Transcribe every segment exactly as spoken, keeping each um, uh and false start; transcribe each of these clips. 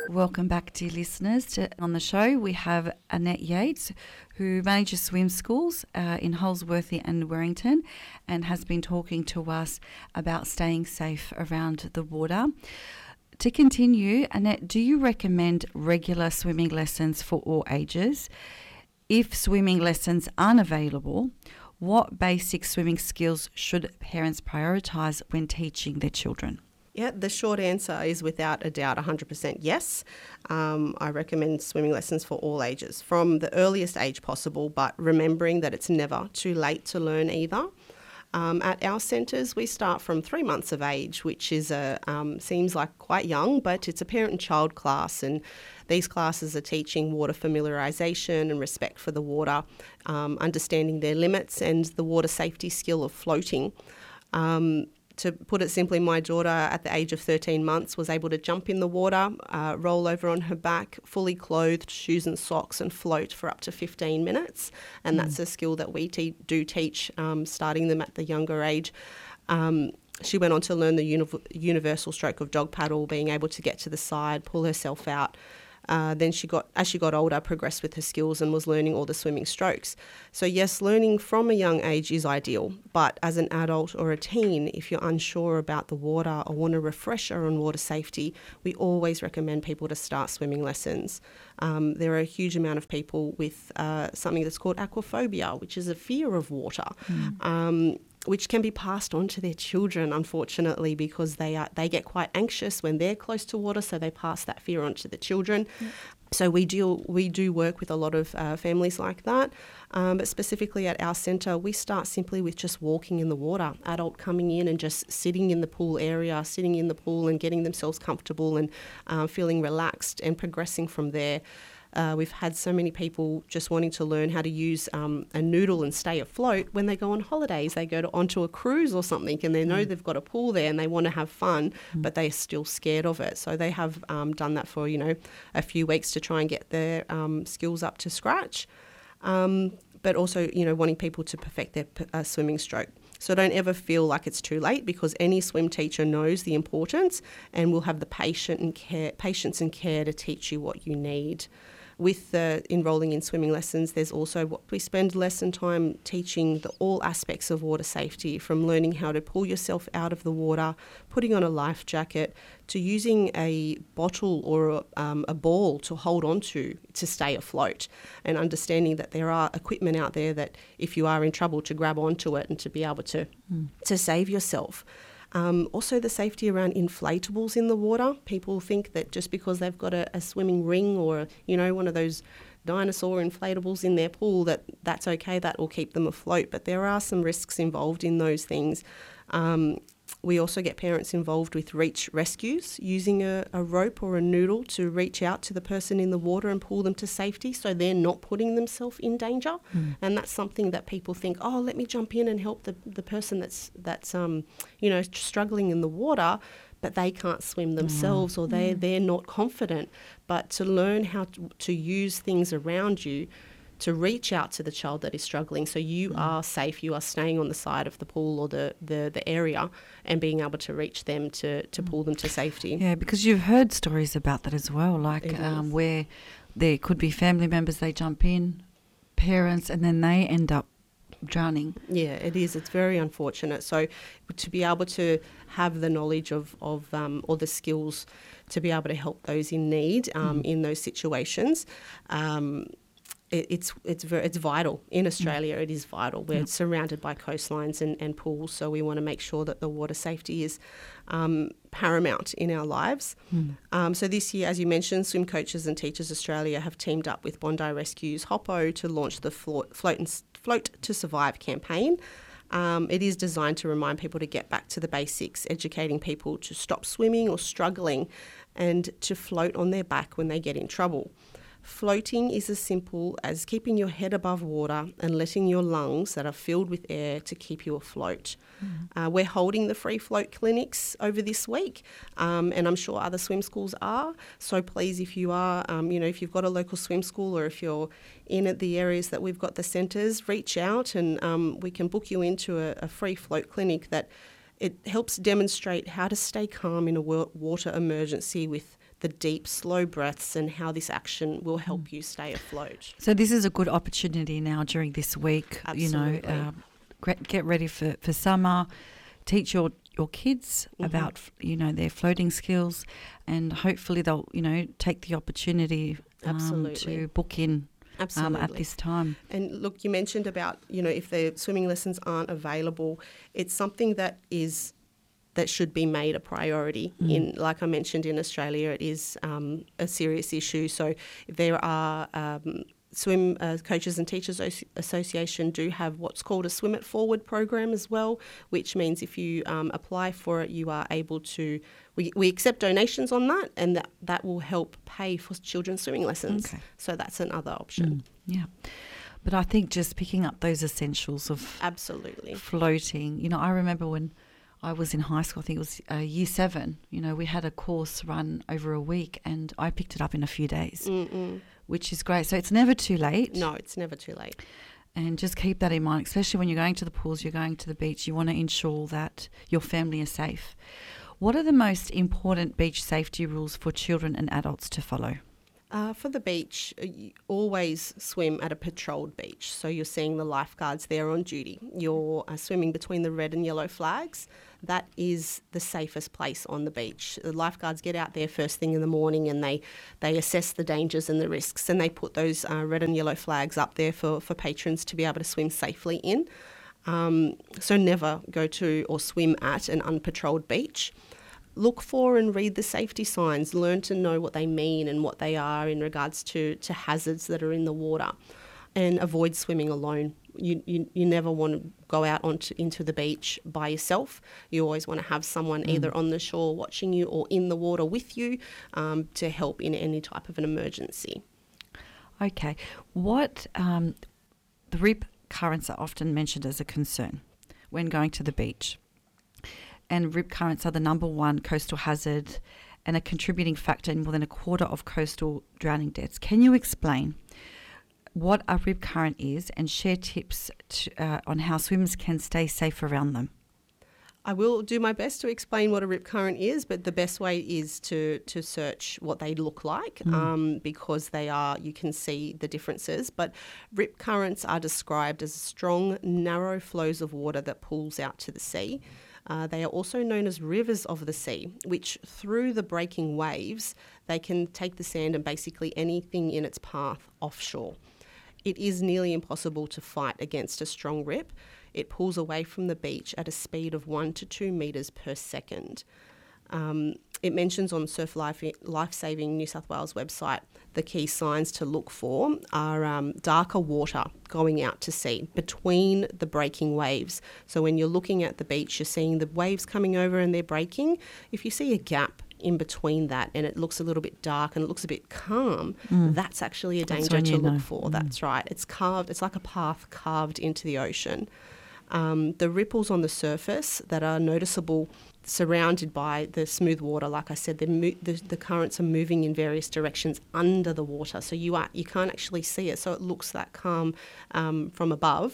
Welcome back, dear listeners. To, on the show, we have Annette Yates, who manages swim schools uh, in Holsworthy and Warrington, and has been talking to us about staying safe around the water. To continue, Annette, do you recommend regular swimming lessons for all ages? If swimming lessons aren't available, what basic swimming skills should parents prioritise when teaching their children? Yeah, the short answer is without a doubt one hundred percent yes. Um, I recommend swimming lessons for all ages, from the earliest age possible, but remembering that it's never too late to learn either. Um, at our centres, we start from three months of age, which is a um, seems like quite young, but it's a parent and child class, and these classes are teaching water familiarisation and respect for the water, um, understanding their limits, and the water safety skill of floating. Um, To put it simply, my daughter at the age of thirteen months was able to jump in the water, uh, roll over on her back, fully clothed, shoes and socks, and float for up to fifteen minutes. And mm. that's a skill that we te- do teach, um, starting them at the younger age. Um, she went on to learn the uni- universal stroke of dog paddle, being able to get to the side, pull herself out. Uh, then she got, as she got older, progressed with her skills and was learning all the swimming strokes. So yes, learning from a young age is ideal, but as an adult or a teen, if you're unsure about the water or want a refresher on water safety, we always recommend people to start swimming lessons. Um, there are a huge amount of people with uh, something that's called aquaphobia, which is a fear of water. Mm. Um, which can be passed on to their children, unfortunately, because they are they get quite anxious when they're close to water, so they pass that fear on to the children. Yep. So we do we do work with a lot of uh, families like that, um, but specifically at our centre, we start simply with just walking in the water, adult coming in and just sitting in the pool area, sitting in the pool and getting themselves comfortable and uh, feeling relaxed, and progressing from there. Uh, we've had so many people just wanting to learn how to use um, a noodle and stay afloat when they go on holidays. They go to, onto a cruise or something, and they know mm. they've got a pool there and they want to have fun, mm. but they're still scared of it. So they have um, done that for, you know, a few weeks to try and get their um, skills up to scratch. Um, but also, you know, wanting people to perfect their uh, swimming stroke. So don't ever feel like it's too late, because any swim teacher knows the importance and will have the patient and care, patience and care to teach you what you need. With uh, enrolling in swimming lessons, there's also what we spend lesson time teaching the all aspects of water safety, from learning how to pull yourself out of the water, putting on a life jacket, to using a bottle or um, a ball to hold on to to stay afloat, and understanding that there are equipment out there that if you are in trouble, to grab onto it and to be able to mm. to save yourself. Um, also the safety around inflatables in the water. People think that just because they've got a, a swimming ring or, you know, one of those dinosaur inflatables in their pool, that that's okay, that will keep them afloat. But there are some risks involved in those things. Um, we also get parents involved with reach rescues, using a, a rope or a noodle to reach out to the person in the water and pull them to safety, so they're not putting themselves in danger. Mm. And that's something that people think, oh, let me jump in and help the, the person that's, that's um, you know, struggling in the water, but they can't swim themselves, mm. or they, mm. they're not confident. But to learn how to, to use things around you to reach out to the child that is struggling, so you mm. are safe, you are staying on the side of the pool or the, the, the area, and being able to reach them to, to pull them to safety. Yeah, because you've heard stories about that as well, like um, where there could be family members, they jump in, parents, and then they end up drowning. Yeah, it is. It's very unfortunate. So to be able to have the knowledge of, of um, or the skills to be able to help those in need um, mm. in those situations, um, it, it's it's very, it's vital. In Australia, mm. it is vital. We're yep. surrounded by coastlines and, and pools, so we want to make sure that the water safety is um, paramount in our lives. Mm. Um, so this year, as you mentioned, Swim Coaches and Teachers Australia have teamed up with Bondi Rescue's Hoppo to launch the Float, Float, and, Float to Survive campaign. Um, it is designed to remind people to get back to the basics, educating people to stop swimming or struggling and to float on their back when they get in trouble. Floating is as simple as keeping your head above water and letting your lungs that are filled with air to keep you afloat. Mm. Uh, we're holding the free float clinics over this week, um, and I'm sure other swim schools are. So please, if you are, um, you know, if you've got a local swim school, or if you're in at the areas that we've got the centres, reach out and um, we can book you into a, a free float clinic that it helps demonstrate how to stay calm in a water emergency with the deep, slow breaths and how this action will help Mm. you stay afloat. So this is a good opportunity now during this week, Absolutely. you know, um, get, get ready for, for summer, teach your, your kids Mhm. about, you know, their floating skills, and hopefully they'll, you know, take the opportunity um, Absolutely. to book in um, Absolutely. at this time. And look, you mentioned about, you know, if the swimming lessons aren't available, it's something that is that should be made a priority. Mm. In, like I mentioned, in Australia, it is um, a serious issue. So if there are um, Swim uh, Coaches and Teachers Associ- Association do have what's called a Swim It Forward program as well, which means if you um, apply for it, you are able to, we, we accept donations on that, and that, that will help pay for children's swimming lessons. Okay. So that's another option. Mm, yeah. But I think just picking up those essentials of Absolutely. floating, you know, I remember when I was in high school, I think it was uh, year seven, you know, we had a course run over a week and I picked it up in a few days, Mm-mm. which is great. So it's never too late. No, it's never too late. And just keep that in mind, especially when you're going to the pools, you're going to the beach, you want to ensure that your family is safe. What are the most important beach safety rules for children and adults to follow? Uh, for the beach, uh, you always swim at a patrolled beach. So you're seeing the lifeguards there on duty. You're uh, swimming between the red and yellow flags. That is the safest place on the beach. The lifeguards get out there first thing in the morning and they, they assess the dangers and the risks, and they put those uh, red and yellow flags up there for, for patrons to be able to swim safely in. Um, so never go to or swim at an unpatrolled beach. Look for and read the safety signs. Learn to know what they mean and what they are in regards to, to hazards that are in the water. And avoid swimming alone. You, you you never want to go out onto into the beach by yourself. You always want to have someone Mm. either on the shore watching you or in the water with you um, to help in any type of an emergency. Okay. What, um, the rip currents are often mentioned as a concern when going to the beach. And rip currents are the number one coastal hazard and a contributing factor in more than a quarter of coastal drowning deaths. Can you explain what a rip current is and share tips to, uh, on how swimmers can stay safe around them? I will do my best to explain what a rip current is, but the best way is to to search what they look like Mm. um, because they are, you can see the differences. But rip currents are described as strong, narrow flows of water that pools out to the sea. Uh, they are also known as rivers of the sea, which through the breaking waves, they can take the sand and basically anything in its path offshore. It is nearly impossible to fight against a strong rip. It pulls away from the beach at a speed of one to two metres per second. Um, it mentions on Surf Life, Lifesaving New South Wales website the key signs to look for are um, darker water going out to sea between the breaking waves. So when you're looking at the beach, you're seeing the waves coming over and they're breaking. If you see a gap in between that and it looks a little bit dark and it looks a bit calm, Mm. that's actually a That's danger when to you look know. for. Mm. That's right. It's carved, it's like a path carved into the ocean. Um, the ripples on the surface that are noticeable surrounded by the smooth water, like I said, the, mo- the, the currents are moving in various directions under the water, so you are you can't actually see it, so it looks that calm um, from above.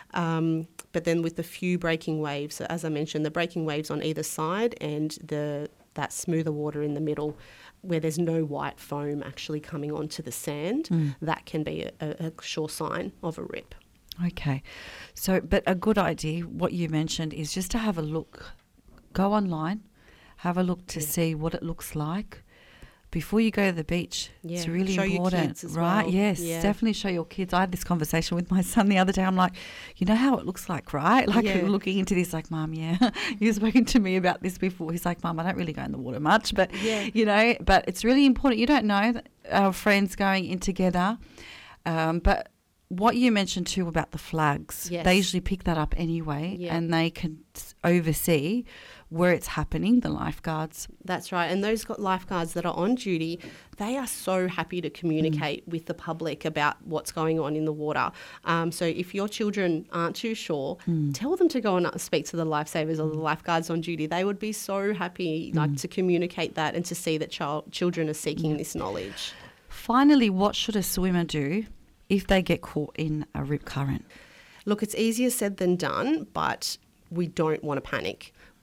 Um, but then with the few breaking waves, so as I mentioned, the breaking waves on either side and the that smoother water in the middle, where there's no white foam actually coming onto the sand, Mm. that can be a, a sure sign of a rip. Okay. So, but a good idea, what you mentioned, is just to have a look. Go online, have a look to Yeah. see what it looks like before you go to the beach. It's Yeah. really Show your important, kids as right? well. Yes, Yeah. definitely show your kids. I had this conversation with my son the other day. I'm like, you know how it looks like, right? Like Yeah. looking into this, like, Mum, yeah, you've spoken to me about this before. He's like, Mum, I don't really go in the water much, but Yeah. you know, but it's really important. You don't know that our friends going in together, um, but. What you mentioned too about the flags, Yes. they usually pick that up anyway, Yeah. and they can s- oversee where it's happening, the lifeguards. That's right. And those got lifeguards that are on duty, they are so happy to communicate mm. with the public about what's going on in the water. Um, so if your children aren't too sure, Mm. tell them to go and speak to the lifesavers or the lifeguards on duty. They would be so happy like Mm. to communicate that and to see that child, children are seeking Yeah. this knowledge. Finally, what should a swimmer do if they get caught in a rip current? Look, it's easier said than done, but we don't want to panic.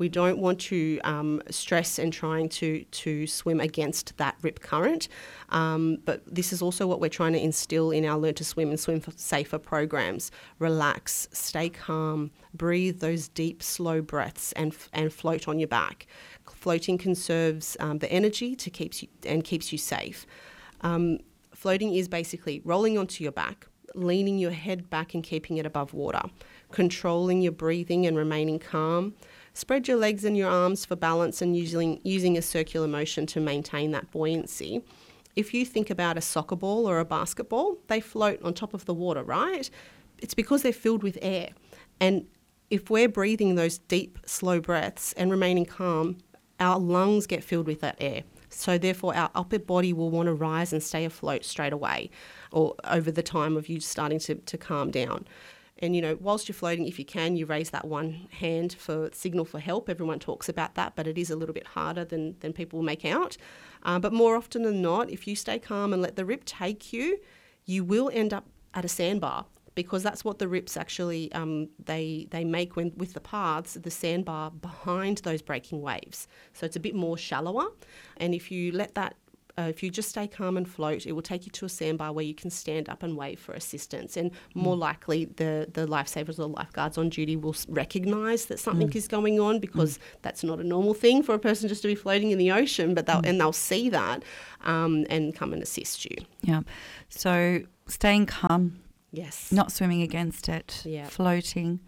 We don't want to um, stress and trying to, to swim against that rip current. Um, but this is also what we're trying to instill in our Learn to Swim and Swim Safer programs. Relax, stay calm, breathe those deep, slow breaths and and float on your back. Floating conserves um, the energy to keeps you and keeps you safe. Um, floating is basically rolling onto your back, leaning your head back and keeping it above water, controlling your breathing and remaining calm. Spread your legs and your arms for balance and using using a circular motion to maintain that buoyancy. If you think about a soccer ball or a basketball, they float on top of the water, right? It's because they're filled with air. And if we're breathing those deep, slow breaths and remaining calm, our lungs get filled with that air. So therefore, our upper body will want to rise and stay afloat straight away or over the time of you starting to, to calm down. And, you know, whilst you're floating, if you can, you raise that one hand for signal for help. Everyone talks about that, but it is a little bit harder than, than people make out. Uh, but more often than not, if you stay calm and let the rip take you, you will end up at a sandbar, because that's what the rips actually, um, they they make when with the paths, the sandbar behind those breaking waves. So it's a bit more shallower. And if you let that Uh, if you just stay calm and float, it will take you to a sandbar where you can stand up and wave for assistance. And more mm. likely, the, the lifesavers or lifeguards on duty will recognise that something mm. is going on, because mm. that's not a normal thing for a person just to be floating in the ocean, but they'll, mm. and they'll see that um, and come and assist you. Yeah. So staying calm. Yes. Not swimming against it. Yeah. Floating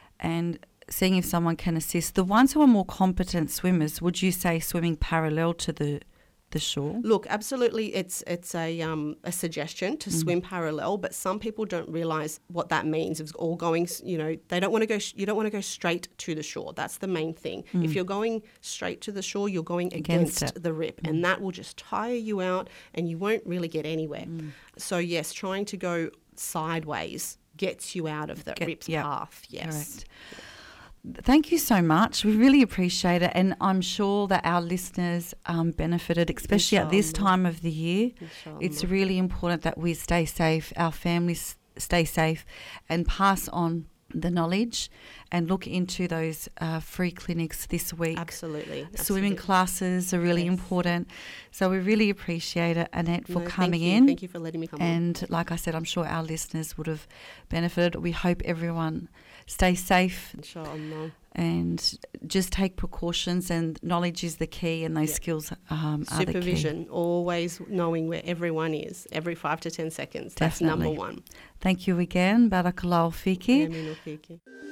and seeing if someone can assist. The ones who are more competent swimmers, would you say swimming parallel to the the shore? Look, absolutely, it's it's a um, a suggestion to mm. swim parallel, but some people don't realise what that means. It's all going, you know, they don't want to go. You don't want to go straight to the shore. That's the main thing. Mm. If you're going straight to the shore, you're going against, against the rip, mm. and that will just tire you out, and you won't really get anywhere. Mm. So yes, trying to go sideways gets you out of the get, rip's yep. path. Yes. Correct. Thank you so much. We really appreciate it, and I'm sure that our listeners um, benefited, especially Inshallah. At this time of the year. Inshallah. It's really important that we stay safe, our families stay safe, and pass on the knowledge and look into those uh, free clinics this week. Absolutely. Swimming Absolutely. Classes are really yes. important. So we really appreciate it, Annette, for no, coming thank in. Thank you for letting me come and on. And like I said, I'm sure our listeners would have benefited. We hope everyone stays safe. Inshallah. And just take precautions, and knowledge is the key, and those yep. skills um, are the key. Supervision, always knowing where everyone is, every five to ten seconds. Definitely. That's number one. Thank you again. Barakallahu fiki. Ameen fiki.